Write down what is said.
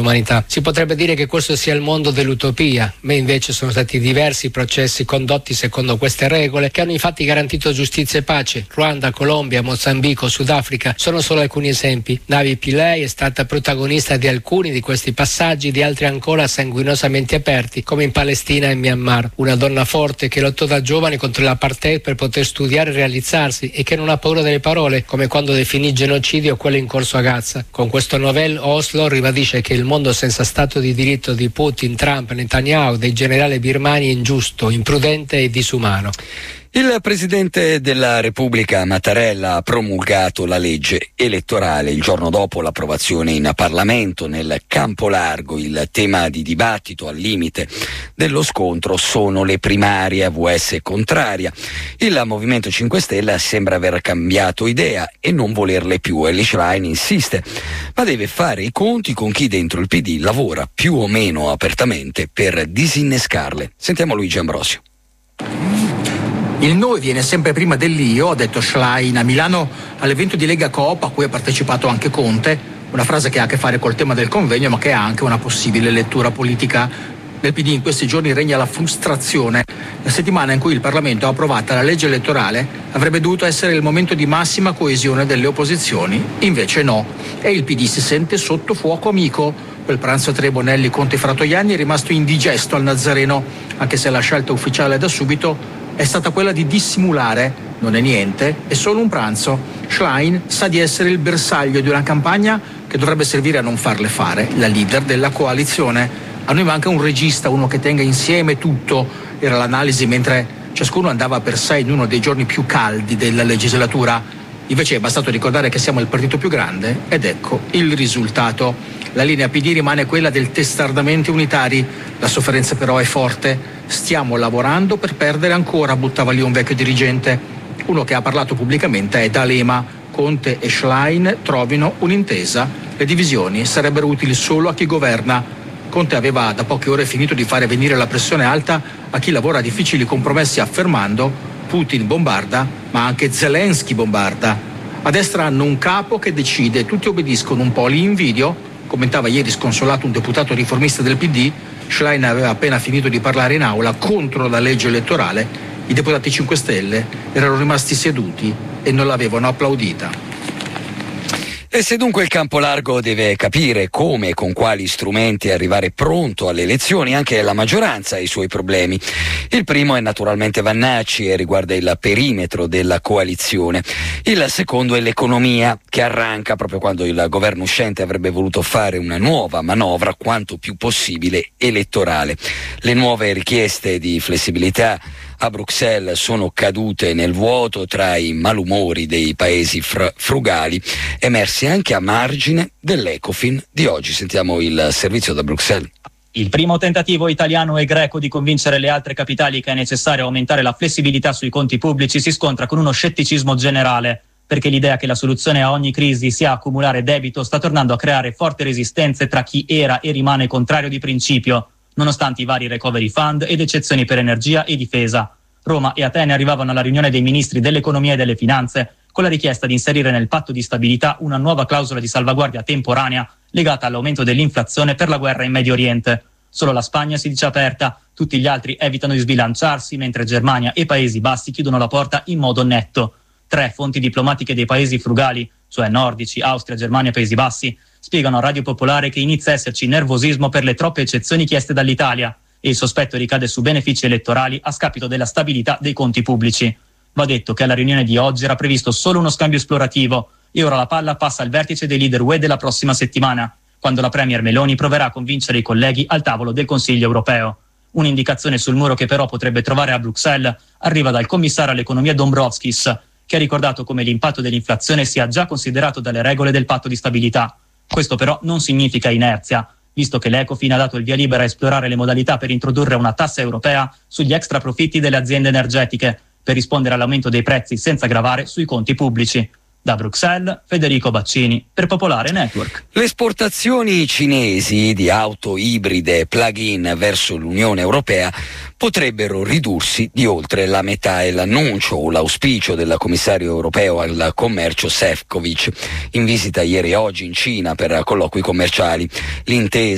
umanità. Si potrebbe dire che questo sia il mondo dell'utopia, ma invece sono stati diversi processi condotti secondo queste regole che hanno infatti garantito giustizia e pace. Ruanda, Colombia, Mozambico, Sudafrica sono solo alcuni esempi. Navi Pillay è stata protagonista di alcuni di questi passaggi, di altri ancora sanguinosamente aperti, come in Palestina e Myanmar. Una donna forte che lottò da giovane contro l'apartheid per poter studiare e realizzarsi e che non ha paura delle parole, come quando definì genocidio quello in corso a Gaza. Con questo novel Oslo ribadisce che il mondo senza stato di diritto di Putin, Trump, Netanyahu, dei generali birmani è ingiusto, imprudente e disumano. Il Presidente della Repubblica Mattarella ha promulgato la legge elettorale il giorno dopo l'approvazione in Parlamento. Nel campo largo il tema di dibattito al limite dello scontro sono le primarie, AVS contraria. Il Movimento 5 Stelle sembra aver cambiato idea e non volerle più. Elly Schlein insiste, ma deve fare i conti con chi dentro il PD lavora più o meno apertamente per disinnescarle. Sentiamo Luigi Ambrosio. Il noi viene sempre prima dell'io, ha detto Schlein a Milano all'evento di Lega Coop a cui ha partecipato anche Conte, una frase che ha a che fare col tema del convegno ma che ha anche una possibile lettura politica. Nel PD in questi giorni regna la frustrazione. La settimana in cui il Parlamento ha approvato la legge elettorale avrebbe dovuto essere il momento di massima coesione delle opposizioni, invece no, e il PD si sente sotto fuoco amico. Quel pranzo tra Bonelli, Conte e Fratoianni è rimasto indigesto al Nazareno, anche se la scelta ufficiale da subito è stata quella di dissimulare. Non è niente, è solo un pranzo. Schlein sa di essere il bersaglio di una campagna che dovrebbe servire a non farle fare, la leader della coalizione. A noi manca un regista, uno che tenga insieme tutto, era l'analisi mentre ciascuno andava per sé in uno dei giorni più caldi della legislatura. Invece è bastato ricordare che siamo il partito più grande ed ecco il risultato. La linea PD rimane quella del testardamenti unitari, la sofferenza però è forte. Stiamo lavorando per perdere ancora, buttava lì un vecchio dirigente. Uno che ha parlato pubblicamente è D'Alema. Conte e Schlein trovino un'intesa. Le divisioni sarebbero utili solo a chi governa. Conte aveva da poche ore finito di fare venire la pressione alta a chi lavora a difficili compromessi affermando Putin bombarda, ma anche Zelensky bombarda. A destra hanno un capo che decide, tutti obbediscono un po', li invidio, commentava ieri sconsolato un deputato riformista del PD. Schlein aveva appena finito di parlare in aula contro la legge elettorale. I deputati 5 Stelle erano rimasti seduti e non l'avevano applaudita. E se dunque il campo largo deve capire come e con quali strumenti arrivare pronto alle elezioni, anche la maggioranza ha i suoi problemi. Il primo è naturalmente Vannacci e riguarda il perimetro della coalizione. Il secondo è l'economia, che arranca proprio quando il governo uscente avrebbe voluto fare una nuova manovra quanto più possibile elettorale. Le nuove richieste di flessibilità a Bruxelles sono cadute nel vuoto tra i malumori dei paesi frugali, emersi anche a margine dell'Ecofin di oggi. Sentiamo il servizio da Bruxelles. Il primo tentativo italiano e greco di convincere le altre capitali che è necessario aumentare la flessibilità sui conti pubblici si scontra con uno scetticismo generale, perché l'idea che la soluzione a ogni crisi sia accumulare debito sta tornando a creare forti resistenze tra chi era e rimane contrario di principio, nonostante i vari recovery fund ed eccezioni per energia e difesa. Roma e Atene arrivavano alla riunione dei ministri dell'economia e delle finanze con la richiesta di inserire nel patto di stabilità una nuova clausola di salvaguardia temporanea legata all'aumento dell'inflazione per la guerra in Medio Oriente. Solo la Spagna si dice aperta, tutti gli altri evitano di sbilanciarsi, mentre Germania e Paesi Bassi chiudono la porta in modo netto. 3 fonti diplomatiche dei paesi frugali, cioè nordici, Austria, Germania e Paesi Bassi, spiegano a Radio Popolare che inizia a esserci nervosismo per le troppe eccezioni chieste dall'Italia e il sospetto ricade su benefici elettorali a scapito della stabilità dei conti pubblici. Va detto che alla riunione di oggi era previsto solo uno scambio esplorativo e ora la palla passa al vertice dei leader UE della prossima settimana, quando la premier Meloni proverà a convincere i colleghi al tavolo del Consiglio europeo. Un'indicazione sul muro che però potrebbe trovare a Bruxelles arriva dal commissario all'economia Dombrovskis, che ha ricordato come l'impatto dell'inflazione sia già considerato dalle regole del patto di stabilità. Questo però non significa inerzia, visto che l'Ecofin ha dato il via libera a esplorare le modalità per introdurre una tassa europea sugli extra profitti delle aziende energetiche, per rispondere all'aumento dei prezzi senza gravare sui conti pubblici. Da Bruxelles, Federico Baccini, per Popolare Network. Le esportazioni cinesi di auto ibride plug-in verso l'Unione Europea potrebbero ridursi di oltre la metà. È l'annuncio o l'auspicio del commissario europeo al commercio Šefčovič, in visita ieri e oggi in Cina per colloqui commerciali. L'intesa